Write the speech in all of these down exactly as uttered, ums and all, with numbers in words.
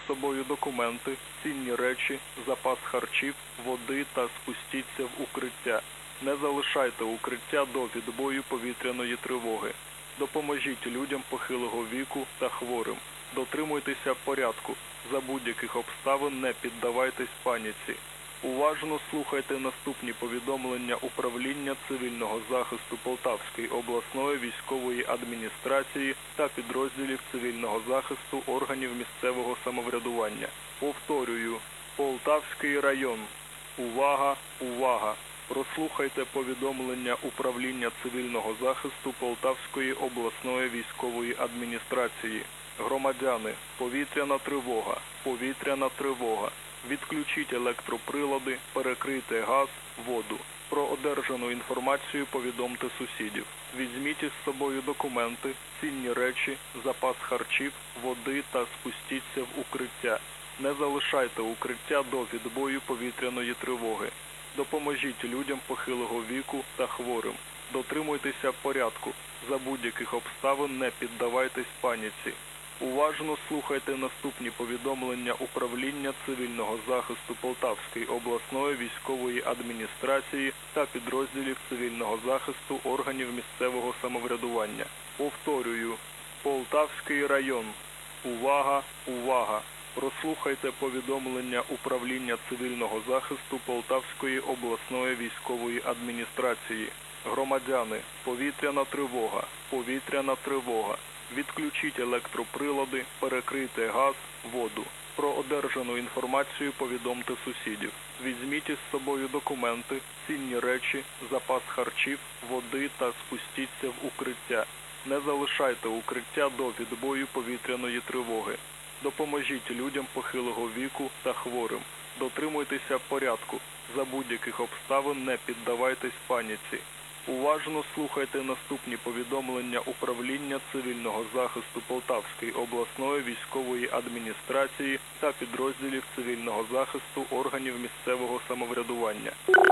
з собою документи, цінні речі, запас харчів, води та спустіться в укриття. Не залишайте укриття до відбою повітряної тривоги. Допоможіть людям похилого віку та хворим. Дотримуйтеся порядку. За будь-яких обставин не піддавайтесь паніці. Уважно слухайте наступні повідомлення Управління цивільного захисту Полтавської обласної військової адміністрації та підрозділів цивільного захисту органів місцевого самоврядування. Повторюю, Полтавський район. Увага, увага! Прослухайте повідомлення Управління цивільного захисту Полтавської обласної військової адміністрації. Громадяни, повітряна тривога, повітряна тривога. Відключіть електроприлади, перекрийте газ, воду. Про одержану інформацію повідомте сусідів. Візьміть із собою документи, цінні речі, запас харчів, води та спустіться в укриття. Не залишайте укриття до відбою повітряної тривоги. Допоможіть людям похилого віку та хворим. Дотримуйтеся порядку. За будь-яких обставин не піддавайтесь паніці. Уважно слухайте наступні повідомлення Управління цивільного захисту Полтавської обласної військової адміністрації та підрозділів цивільного захисту органів місцевого самоврядування. Повторюю, Полтавський район. Увага, увага! Прослухайте повідомлення Управління цивільного захисту Полтавської обласної військової адміністрації. Громадяни, повітряна тривога, повітряна тривога. Відключіть електроприлади, перекрийте газ, воду. Про одержану інформацію повідомте сусідів. Візьміть із собою документи, цінні речі, запас харчів, води та спустіться в укриття. Не залишайте укриття до відбою повітряної тривоги. Допоможіть людям похилого віку та хворим. Дотримуйтеся порядку. За будь-яких обставин не піддавайтесь паніці. Уважно слухайте наступні повідомлення Управління цивільного захисту Полтавської обласної військової адміністрації та підрозділів цивільного захисту органів місцевого самоврядування.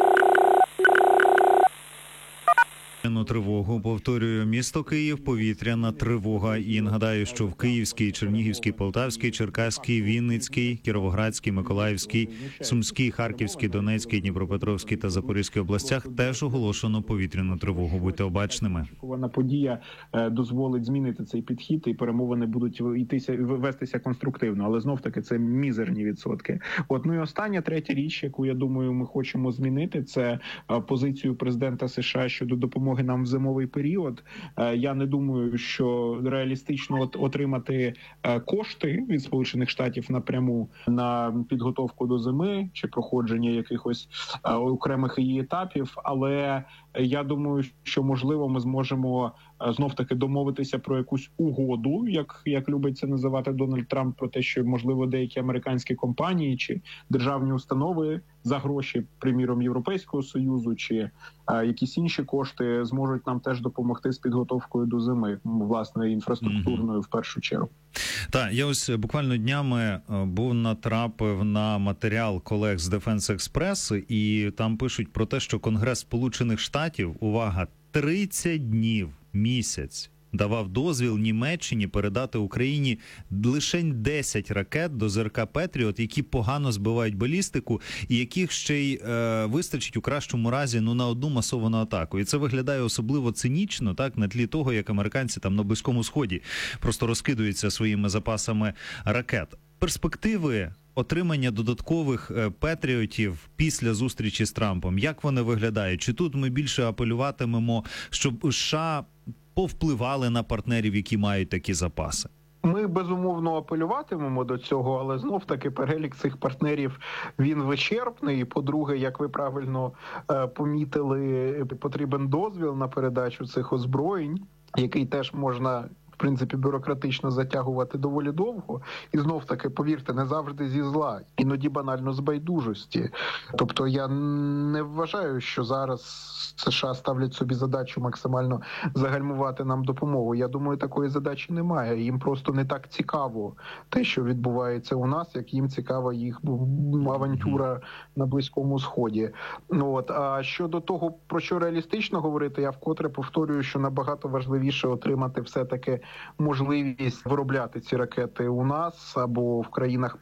Тривогу, повторюю, місто Київ, повітряна тривога. І нагадаю, що в Київській, Чернігівській, Полтавській, Черкаській, Вінницькій, Кіровоградській, Миколаївській, Сумській, Харківській, Донецькій, Дніпропетровській та Запорізькій областях теж оголошено повітряну тривогу. Будьте обачними. Вона подія дозволить змінити цей підхід, і перемовини будуть йтися вестися конструктивно, але знов таки це мізерні відсотки. От, ну і остання третя річ, яку я думаю, ми хочемо змінити, це позицію президента США щодо допомоги нам в зимовий період. Я не думаю, що реалістично отримати кошти від Сполучених Штатів напряму на підготовку до зими чи проходження якихось окремих її етапів, але я думаю, що можливо ми зможемо знов таки домовитися про якусь угоду, як як любить це називати Дональд Трамп, про те, що можливо деякі американські компанії чи державні установи за гроші, приміром Європейського Союзу, чи а, якісь інші кошти зможуть нам теж допомогти з підготовкою до зими, власне, інфраструктурною в першу чергу. Так, я ось буквально днями був натрапив на матеріал колег з Defense Express, і там пишуть про те, що Конгрес Сполучених Штатів, увага, тридцять днів, місяць, давав дозвіл Німеччині передати Україні лише десять ракет до ЗРК «Петріот», які погано збивають балістику і яких ще й е, вистачить у кращому разі ну на одну масовану атаку. І це виглядає особливо цинічно, так, на тлі того, як американці там на Близькому Сході просто розкидуються своїми запасами ракет. Перспективи отримання додаткових «Петріотів» після зустрічі з Трампом, як вони виглядають? Чи тут ми більше апелюватимемо, щоб США повпливали на партнерів, які мають такі запаси? Ми, безумовно, апелюватимемо до цього, але знов-таки перелік цих партнерів, він вичерпний. І, по-друге, як ви правильно е, помітили, потрібен дозвіл на передачу цих озброєнь, який теж можна в принципі, бюрократично затягувати доволі довго. І знов-таки, повірте, не завжди зі зла. Іноді банально з байдужості. Тобто я не вважаю, що зараз США ставлять собі задачу максимально загальмувати нам допомогу. Я думаю, такої задачі немає. Їм просто не так цікаво те, що відбувається у нас, як їм цікава їх авантюра на Близькому Сході. От. А щодо того, про що реалістично говорити, я вкотре повторюю, що набагато важливіше отримати все-таки можливість виробляти ці ракети у нас або в країнах